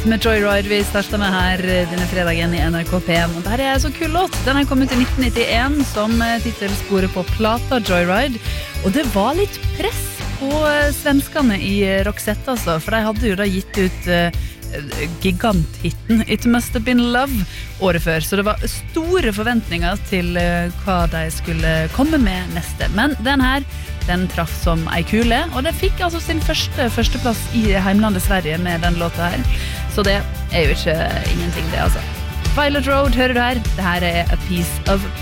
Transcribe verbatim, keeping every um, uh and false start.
Med Joyride vi startet med her denne fredagen i N R K P en. Og der er så kul låt. Den har kommet i nitten nittien som titelsporet på plata Joyride. Og det var litt press på svenskene i Roxette, altså. For de hadde jo da gitt ut uh, giganthitten It Must Have Been Love året før. Så det var store forventninger til uh, hva de skulle komme med neste. Men den her, den traff som ei kule. Og det fikk altså sin første førsteplass i heimlandet Sverige med den låta her. Så det er jo ikke ingenting det, altså. Violet Road hører du her. Det her er A Piece of